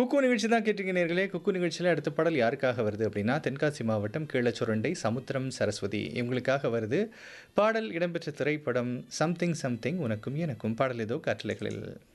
குக்கு நிகழ்ச்சி தான் கேட்டீங்க நேர்களே. குக்கு நிகழ்ச்சியில அடுத்த பாடல் யாருக்காக வருது அப்படின்னா, தென்காசி மாவட்டம் கீழச்சுரண்டை சமுத்திரம் சரஸ்வதி இவங்களுக்காக வருது. பாடல் இடம்பெற்ற திரைப்படம் சம்திங் சம்திங் உனக்கும் எனக்கும். பாடல் இதோ காற்றலைகளில்.